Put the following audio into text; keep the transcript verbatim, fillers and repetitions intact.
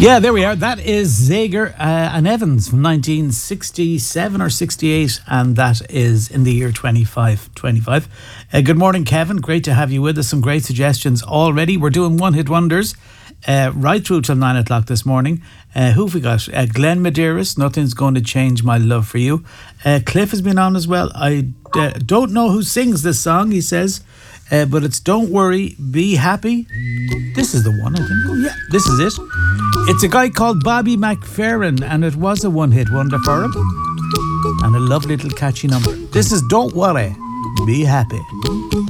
Yeah, there we are. That is Zager uh, and Evans from nineteen sixty-seven or sixty-eight, and that is in the year twenty-five twenty-five. Uh, good morning, Kevin. Great to have you with us. Some great suggestions already. We're doing one-hit wonders uh, right through till nine o'clock this morning. Uh, who have we got? Uh, Glenn Medeiros, Nothing's Going to Change My Love for You. Uh, Cliff has been on as well. I uh, don't know who sings this song, he says, uh, but it's Don't Worry, Be Happy. This is the one, I think. Oh, yeah, this is it. It's a guy called Bobby McFerrin, and it was a one-hit wonder for him. And a lovely little catchy number. This is Don't Worry, Be Happy.